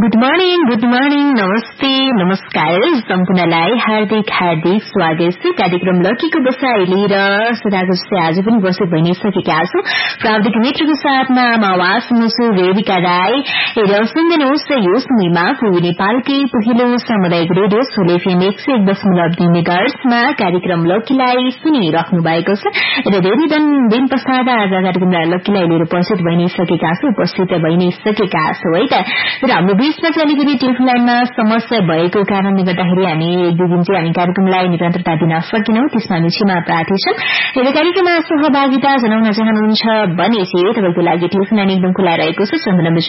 Good morning नमस्ते नमस्कार सम्पूर्णलाई हार्दिक स्वागत छ कार्यक्रम लकीको बसाई लिएर सदाको जस्तै आज पनि बसेको भइ नै सकेका छौं। प्राविधिक मित्रको साथमा म आवाज मुसु रेडिका राई र सुन्दैनुहोस् यो समयमा पूर्वी नेपालकै पहिलो सामुदायिक रेडियो सोल एफएम 101.2 मेगाहर्ट्जमा कार्यक्रम लकीलाई सुनिराख्नु भएको छ र धेरै दिन पश्चात आज कार्यक्रम लकीलाई लिएर उपस्थित भइ नै सकेका छौं है त। र हाम्रो बीचमा चाहिँ अलिकति टेलिफोन लाइनमा समस्या भएको कारणले गर्दाखेरि हामी एक दुई दिन चाहिँ हामी कार्यक्रमलाई निरन्तरता दिन सकेनौं, त्यसमा हामी क्षमा प्रार्थी छौं। र कार्यक्रममा सहभागिता जनाउन चाहनुहुन्छ भने चाहिँ तपाईको लागि टेलिफोन लाइन एकदम खुला रहेको छ।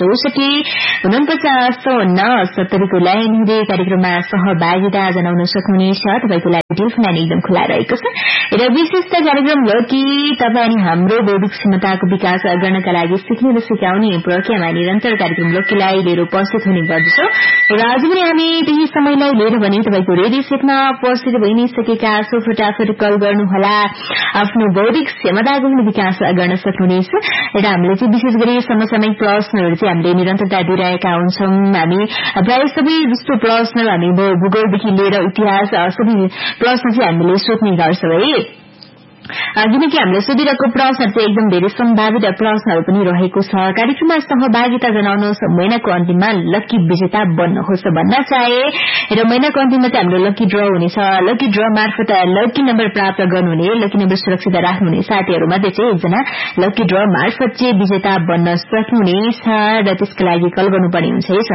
94644970 को लाइन हुँदै कार्यक्रममा सहभागिता जनाउन सक्नुहुनेछ। तपाईको लागि टेलिफोन लाइन एकदम खुला रहेको छ। र विशेष त कार्यक्रम लकी तपाईँ अनि हाम्रो बौद्धिक क्षमताको विकास गर्नका लागि सिक्ने र सिकाउने प्रक्रियामा निरन्तर कार्यक्रम लकीलाई लिएर उपस्थित हुने गर्दछौं। र आज पनि हामी त्यही समयलाई लिएर भने तपाईको रेडियो सेटमा उपस्थित भइ नै सकेका छौं। फटाफट कल गर्नुहोला, आफ्नो बौद्धिक क्षमताको विकास गर्न सक्नुहुनेछ। र हामीले चाहिँ विशेष गरी समसामयिक प्रश्नहरू चाहिँ हामीले निरन्तरता दिइरहेका हुन्छौं। हामी प्रायः सबै जस्तो प्रश्न हामी भूगोलदेखि लिएर इतिहास सबै प्रश्न चाहिँ हामीले सोध्ने गर्छौं है, किनकि हामीले सोधिरहेको प्रश्नहरू चाहिँ एकदम धेरै सम्भावित प्रश्नहरू पनि रहेको छ। कार्यक्रममा सहभागिता जनाउनुहोस्, महिनाको अन्तिममा लकी विजेता बन्नुहोस् भन्न चाहे र महिनाको अन्तिममा चाहिँ हाम्रो लकी ड्र हुनेछ। लकी ड्र मार्फत लकी नम्बर प्राप्त गर्नुहुने, लकी नम्बर सुरक्षित राख्नुहुने साथीहरूमध्ये चाहिँ एकजना लकी ड्र मार्फत चाहिँ विजेता बन्न सक्नुहुनेछ। र त्यसको लागि कल गर्नुपर्ने हुन्छ है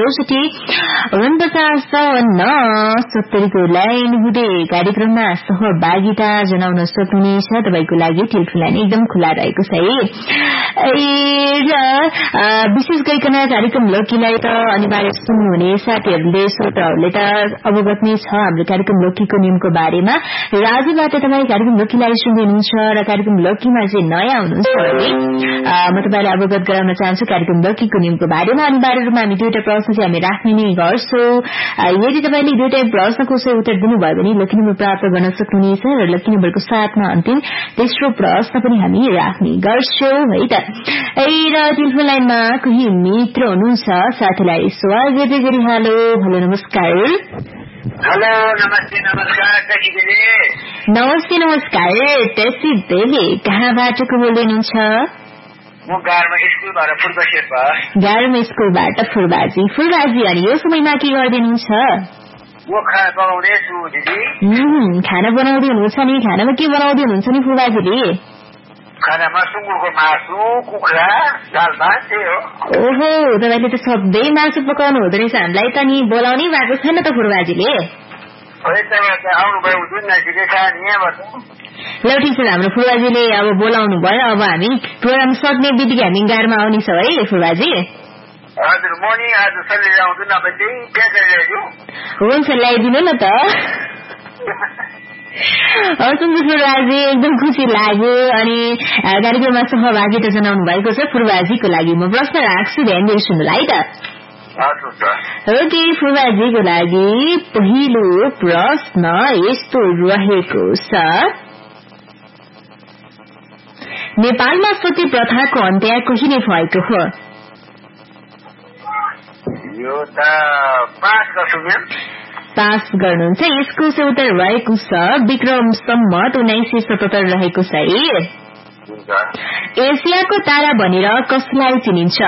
97644970 को लाइन हुँदै कार्यक्रममा सहभागिता जनाउन सक्नु तपाईको लागि टेलिफोन लाइन एकदम खुला रहेको छ है। विशेष गरिकन कार्यक्रम लकीलाई त अनिवार्य सुन्नुहुने साथीहरूले श्रोताहरूले त अवगत नै छ हाम्रो कार्यक्रम लकीको नियमको बारेमा। र आजबाट तपाईँ कार्यक्रम लकीलाई सुन्दै हुनुहुन्छ र कार्यक्रम लकीमा चाहिँ नयाँ हुनुहुन्छ भने म तपाईलाई अवगत गराउन चाहन्छु कार्यक्रम लकीको नियमको बारेमा। अनिवार्य रूपमा हामी दुईटा प्रश्न चाहिँ हामी राख्ने नै गर्छौं। यदि तपाईले दुईटा प्रश्नको सही उत्तर दिनुभयो भने लकी नम्बर प्राप्त गर्न सक्नुहुनेछ र लकी नम्बरको साथमा अन्तिम तेस्रो प्रश्न पनि हामी राख्ने गर्छौं है त। र टेलिफोन लाइनमा कोही मित्र हुनुहुन्छ, साथीलाई स्वागत गरी हेलो नमस्कार। हेलो नमस्ते नमस्कार टेसी देवी, कहाँबाट को बोल्दै हुनुहुन्छ? म गारमा स्कुलबाट फुलबाजी। अनि यो समयमा के गर्दै हुनुहुन्छ? म खाना बनाउँदैछु दिदी। खाना बनाउँदै हुनुहुन्छ नि? खानामा के बनाउँदै हुनुहुन्छ नि फुलबाजीले? खानामा सुँगुरको मासु, कुखुरा, दाल भात त्यही हो। ओहो, तपाईले त सधैँ मासु पकाउनु हुँदो रहेछ। हामीलाई त नि बोलाउनै भएको छैन त फुलबाजीले। आउनुभयो ल ठिक छ, हाम्रो फुलबाजीले अब बोलाउनु भयो। अब हामी प्रोग्राम सक्ने बित्तिकै हामी गाडीमा आउनेछौँ है फुलबाजी। हजुर, म नि आज सधैँ ल्याउँछु, नभए त्यही प्याकेज ल्याइदिनु। हुन्छ, ल्याइदिनु न त। फुलबाजी एकदम खुसी लाग्यो। अनि कार्यक्रममा सहभागिता जनाउनु भएको छ फुलबाजीको लागि म प्रश्न राख्छु, ध्यान दिएर सुन्नुलाई त। ओके, फुलबाजीको लागि पहिलो प्रश्न यस्तो रहेको छ, नेपालमा सती प्रथाको अन्त्य कहिले भएको हो? यो त पास गर्नुहुन्छ। यसको उत्तर रहेको छ विक्रम सम्मत 1977 रहेको छ है। एसियाको तारा भनेर कसलाई चिनिन्छ?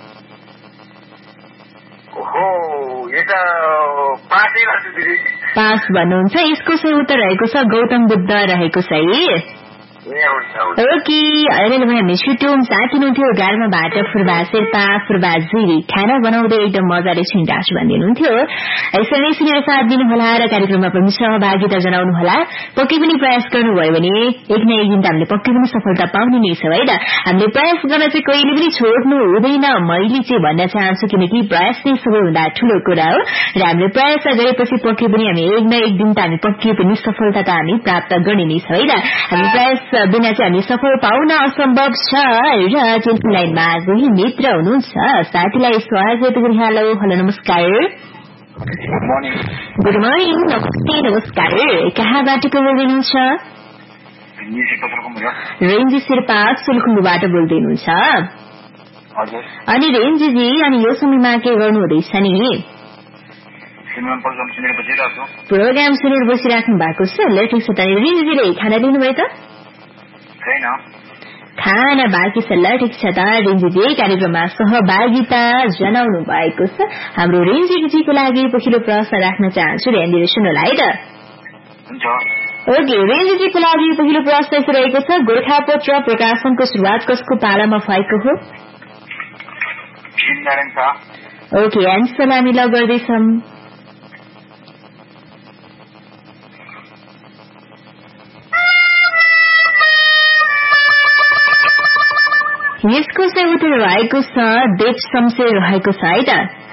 पास भन्नुहुन्छ। यसको उत्तर रहेको छ गौतम बुद्ध रहेको छ है। ओके, अहिले हामी छुट्यौं। साथी हुनुहुन्थ्यो गाडमाबाट फुलबाजी खाना बनाउँदै एकदम मजाले छिन्टास भनिदिनुहुन्थ्यो। यसरी सुनेर साथ दिनुहोला र कार्यक्रममा पनि सहभागिता जनाउनुहोला। पक्कै पनि प्रयास गर्नुभयो भने एक न एक दिन त हामीले पक्कै पनि सफलता पाउने नै छौँ है त। हामीले प्रयास गर्न चाहिँ कहिले पनि छोड्नु हुँदैन, मैले चाहिँ भन्न चाहन्छु, किनकि प्रयास नै सबैभन्दा ठूलो कुरा हो। र हामीले प्रयास गरेपछि पक्कै पनि हामी एक न एक दिन त हामी पक्कै पनि सफलता त हामी प्राप्त गर्ने नै छौँ है त। हामी प्रयास बिना चाहिँ हामी सफल पाउन असम्भव छ। र टेलिफोन लाइनमा कोही मित्र हुनुहुन्छ, साथीलाई स्वागत गरी हेलो नमस्कार। गुड मर्निङ नमस्कार। कहाँबाट को बोल्दै हुनुहुन्छ? रेन्जी शेर्पा रेन्जी शेर्पा सोलुखुम्बुबाट बोल्दै हुनुहुन्छ। हजुर अनि रेन्जीजी अनि यो समयमा के गर्नु हुँदैछ नि प्रोग्राम सुनेर बसिराख्नु भएको छ ल ठिक छ त रेन्जीजीले खाना लिनुभयो त छैन खाना बाँकी छ ल ठिक छ त रेन्जीजी कार्यक्रममा सहभागिता जनाउनु भएको छ हाम्रो रेन्जीजीको लागि पहिलो प्रश्न राख्न चाहन्छु ध्यान दिएर सुन्नुला है त हुन्छ ओके रेन्जीजीको लागि पहिलो प्रश्न यस्तो रहेको छ गोरखापत्र प्रकाशनको सुरुवात कसको पालामा भएको हो ओके एन्सर हामी ल गर्दैछौँ यसको चाहिँ उत्तर रहेको छ देव शमशेर रहेको छ है त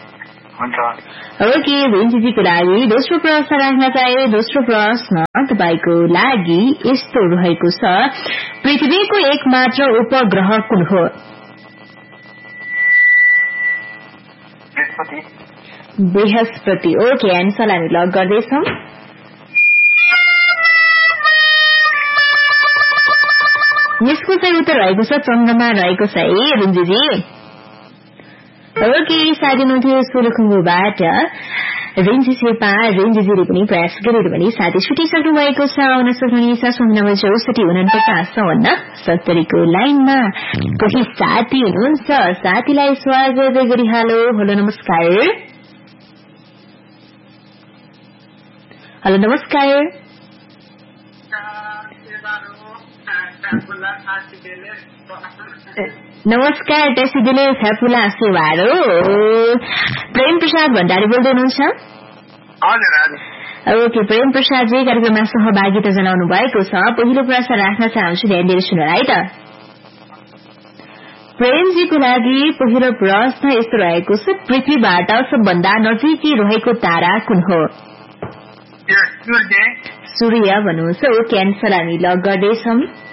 ओके रेन्जीजीको लागि दोस्रो प्रश्न राख्न चाहे दोस्रो प्रश्न तपाईको लागि यस्तो रहेको छ पृथ्वीको एकमात्र उपग्रह कुन हो बृहस्पति ओके एन्सर हामी लक गर्दैछौँ यसको चाहिँ उत्तर रहेको छ चन्द्रमा रहेको छ है रेन्जीजी ओके साथी हुनुहुन्थ्यो सोलुखुम्बुबाट रेन्जी शेर्पा रेन्जीजीले पनि प्रयास गरेर पनि साथी छुटिसक्नु भएको छ आउन सक्नुहुनेछ 0964 को लाइनमा कोही साथी हुनुहुन्छ साथीलाई स्वागत गरिहालो हेलो नमस्कार नमस्कार टेसिदिले फ्यापुला सेवारो प्रेम प्रसाद भण्डारी बोल्दै हुनुहुन्छ ओके प्रेम प्रसादजी कार्यक्रममा सहभागिता जनाउनु भएको छ पहिलो प्रश्न राख्न चाहन्छु ध्यान दिएर सुन्नु है त प्रेमजीको लागि पहिलो प्रश्न यस्तो रहेको छ पृथ्वीबाट सबभन्दा नजिकै रहेको तारा कुन हो सूर्य भन्नुहुन्छ ओके एन्सर हामी लक गर्दैछौँ